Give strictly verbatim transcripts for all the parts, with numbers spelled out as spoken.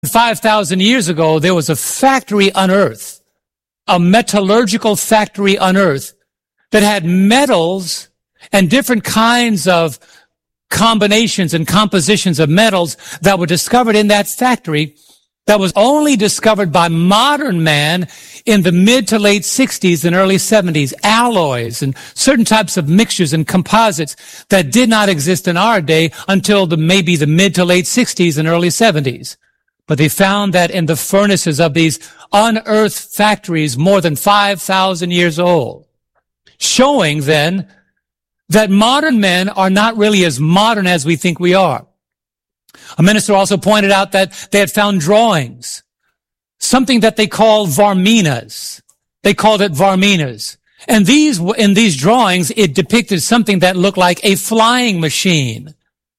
five thousand years ago, there was a factory on earth, a metallurgical factory on earth that had metals and different kinds of combinations and compositions of metals that were discovered in that factory that was only discovered by modern man in the mid to late sixties and early seventies, alloys and certain types of mixtures and composites that did not exist in our day until the maybe the mid to late sixties and early seventies. But they found that in the furnaces of these unearthed factories more than five thousand years old, showing then that modern men are not really as modern as we think we are. A minister also pointed out that they had found drawings, something that they call varminas. They called it varminas. And these, in these drawings, it depicted something that looked like a flying machine.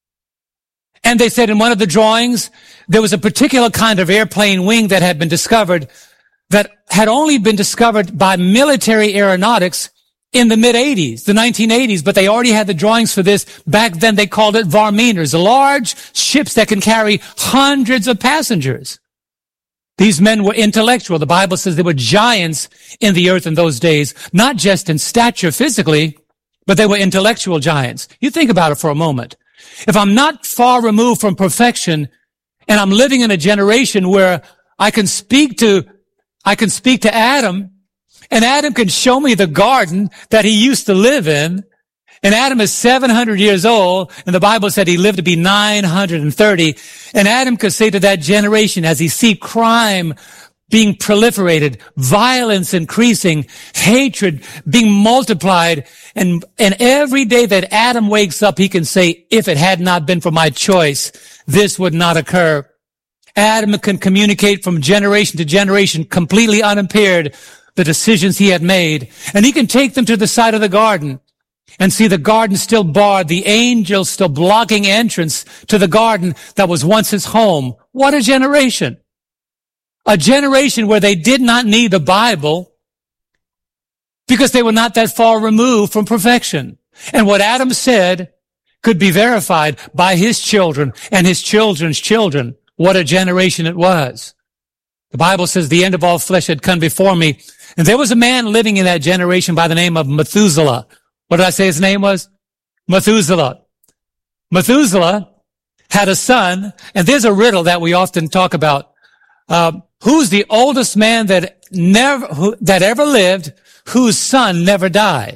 And they said in one of the drawings, there was a particular kind of airplane wing that had been discovered that had only been discovered by military aeronautics in the mid-eighties, the nineteen eighties, but they already had the drawings for this. Back then they called it varminas, large ships that can carry hundreds of passengers. These men were intellectual. The Bible says they were giants in the earth in those days, not just in stature physically, but they were intellectual giants. You think about it for a moment. If I'm not far removed from perfection and I'm living in a generation where I can speak to, I can speak to Adam, and Adam can show me the garden that he used to live in. And Adam is seven hundred years old, and the Bible said he lived to be nine hundred thirty. And Adam could say to that generation, as he see crime being proliferated, violence increasing, hatred being multiplied, and, and every day that Adam wakes up, he can say, if it had not been for my choice, this would not occur. Adam can communicate from generation to generation completely unimpaired the decisions he had made. And he can take them to the side of the garden and see the garden still barred, the angels still blocking entrance to the garden that was once his home. What a generation. A generation where they did not need the Bible because they were not that far removed from perfection. And what Adam said could be verified by his children and his children's children. What a generation it was. The Bible says the end of all flesh had come before me. And there was a man living in that generation by the name of Methuselah. What did I say his name was? Methuselah. Methuselah had a son, and there's a riddle that we often talk about. Uh, who's the oldest man that never, who, that ever lived, whose son never died?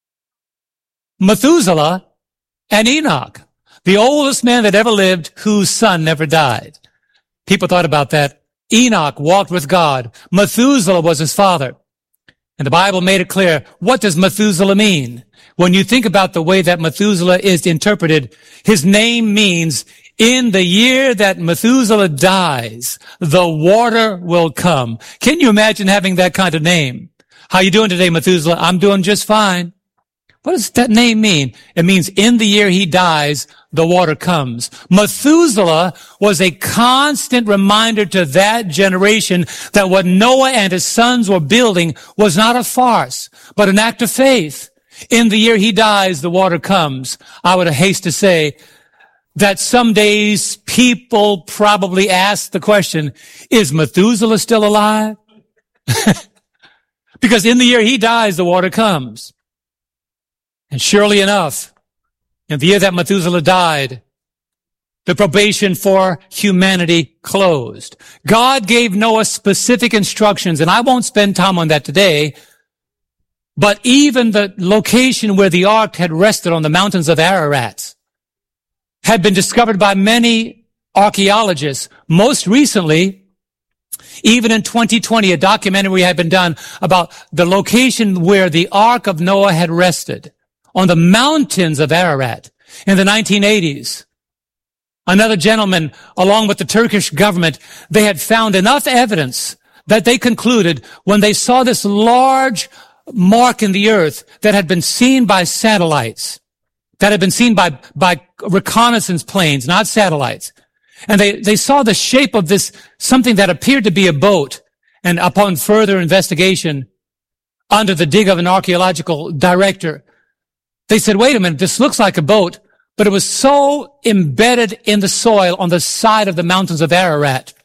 Methuselah and Enoch. The oldest man that ever lived, whose son never died. People thought about that. Enoch walked with God. Methuselah was his father. And the Bible made it clear. What does Methuselah mean? When you think about the way that Methuselah is interpreted, his name means, in the year that Methuselah dies, the water will come. Can you imagine having that kind of name? How you doing today, Methuselah? I'm doing just fine. What does that name mean? It means in the year he dies, the water comes. Methuselah was a constant reminder to that generation that what Noah and his sons were building was not a farce, but an act of faith. In the year he dies, the water comes. I would haste to say that some days people probably ask the question, is Methuselah still alive? Because in the year he dies, the water comes. And surely enough, in the year that Methuselah died, the probation for humanity closed. God gave Noah specific instructions, and I won't spend time on that today, but even the location where the ark had rested on the mountains of Ararat had been discovered by many archaeologists. Most recently, even in twenty twenty, a documentary had been done about the location where the ark of Noah had rested on the mountains of Ararat in the nineteen eighties. Another gentleman, along with the Turkish government, they had found enough evidence that they concluded when they saw this large mark in the earth that had been seen by satellites, that had been seen by, by reconnaissance planes, not satellites. And they, they saw the shape of this, something that appeared to be a boat. And upon further investigation, under the dig of an archaeological director, they said, wait a minute, this looks like a boat, but it was so embedded in the soil on the side of the mountains of Ararat